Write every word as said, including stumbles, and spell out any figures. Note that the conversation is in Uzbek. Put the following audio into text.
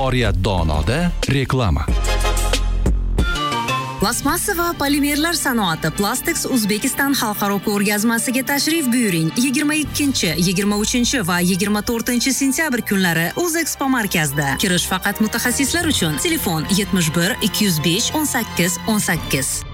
Oriyat Donoda reklama. Plastmassa va polimerlar sanoati Plastics Uzbekistan xalqaro ko'rgazmasiga tashrif buyuring. yigirma ikkinchi, yigirma uchinchi va yigirma to'rtinchi sentyabr kunlari O'zekspo markazida. Kirish faqat mutaxassislar uchun. Telefon yetmish bir ikki yuz besh o'n sakkiz o'n sakkiz.